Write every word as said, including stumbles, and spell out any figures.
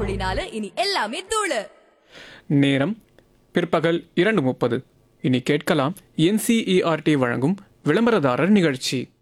புள்ளி நாலு இனி எல்லாமே தூளு. நேரம் பிற்பகல் இரண்டு முப்பது. இனி கேட்கலாம் என்சிஇஆர்டி வழங்கும் விளம்பரதாரர் நிகழ்ச்சி.